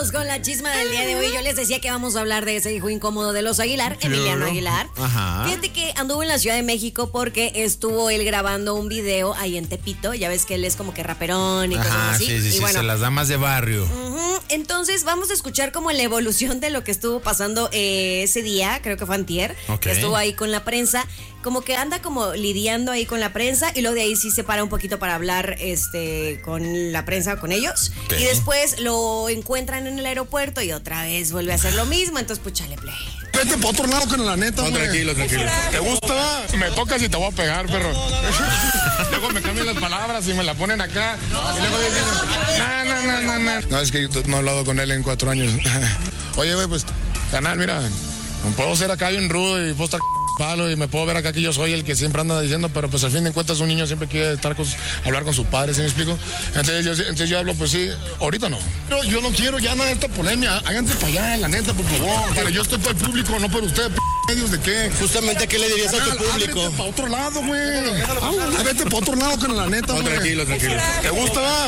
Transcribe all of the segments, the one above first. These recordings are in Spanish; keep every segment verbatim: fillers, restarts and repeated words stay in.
Con la chisma del día de hoy, yo les decía que vamos a hablar de ese hijo incómodo de los Aguilar, Emiliano Aguilar. Ajá. Fíjate que anduvo en la Ciudad de México porque estuvo él grabando un video ahí en Tepito. Ya ves que él es como que raperón y Ajá, cosas así. sí, sí, y sí, bueno, se las damas de barrio. Uh-huh. Entonces vamos a escuchar como la evolución de lo que estuvo pasando eh, ese día, creo que fue antier, Ok. que estuvo ahí con la prensa, como que anda como lidiando ahí con la prensa y luego de ahí sí se para un poquito para hablar este con la prensa, con ellos, Ok. y después lo encuentran en el aeropuerto y otra vez vuelve a hacer lo mismo, entonces pues chale play. Vete para otro lado con la neta, No, güey. tranquilo, tranquilo. ¿Te gusta? Me tocas y te voy a pegar, perro. Luego me cambian las palabras y me la ponen acá. Y luego dicen, no, no, no, no, no. No, es que yo no he hablado con él en cuatro años. Oye, güey, pues, canal, mira, puedo ser acá bien rudo y puedo estar palo y me puedo ver acá que yo soy el que siempre anda diciendo, pero pues al fin de cuentas un niño siempre quiere estar con, hablar con su padre, ¿sí me explico? Entonces yo, entonces yo hablo, pues sí, ahorita no. Pero yo no quiero ya nada de esta polemia, háganse para allá, la neta, por favor. Para yo estoy para el público, no para usted, p medios de qué. Justamente, ¿qué le dirías a tu público? Vete para otro lado, güey. Ah, vete para otro lado con la neta, No, güey. tranquilo, tranquilo. ¿Te gusta, va?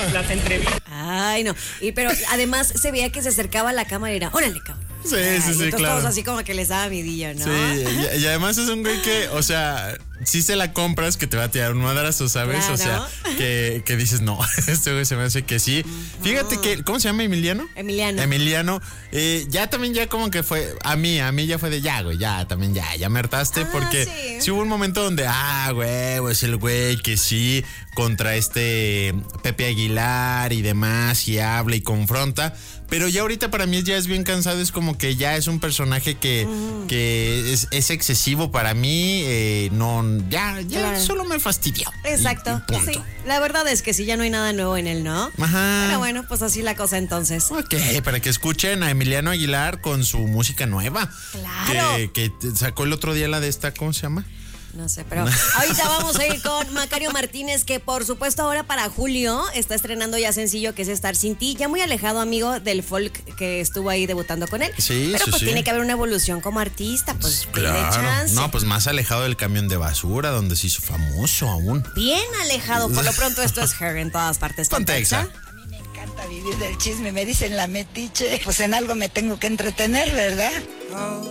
Ay, no. Y pero además se veía que se acercaba a la cámara y era, órale, cabrón. Sí, Ay, sí, sí, entonces claro. todos así como que les daba midillo, ¿no? Sí, y, y además es un güey que, o sea, si se la compras que te va a tirar un madrazo, ¿sabes? Claro. O sea, que, que dices, no, este güey se me hace que sí. Fíjate que, ¿cómo se llama Emiliano? Emiliano. Emiliano, eh, ya también ya como que fue, a mí, a mí ya fue de ya, güey, ya, también ya, ya me hartaste, Ah, porque sí. sí hubo un momento donde, ah, güey, güey, es el güey que sí, contra este Pepe Aguilar y demás, y habla y confronta. Pero ya ahorita para mí ya es bien cansado, es como que ya es un personaje que, mm. que es, es excesivo para mí, eh, no, ya, ya Claro. solo me fastidió. Exacto. Y- y punto. Sí. La verdad es que sí, ya no hay nada nuevo en él, ¿no? Ajá. Pero bueno, pues así la cosa entonces. Ok, para que escuchen a Emiliano Aguilar con su música nueva. Claro. Que, que sacó el otro día la de esta, ¿cómo se llama? No sé, pero ahorita vamos a ir con Macario Martínez, que por supuesto ahora para julio está estrenando ya sencillo, que es Estar Sin Ti, ya muy alejado, amigo, del folk que estuvo ahí debutando con él. Sí, pero sí, pues sí. tiene que haber una evolución como artista, pues tiene Claro. chance. No, pues más alejado del camión de basura, donde se hizo famoso aún. Bien alejado, por lo pronto esto es Her en todas partes. Ponte Exa. Me encanta vivir del chisme, me dicen la metiche. Pues en algo me tengo que entretener, ¿verdad?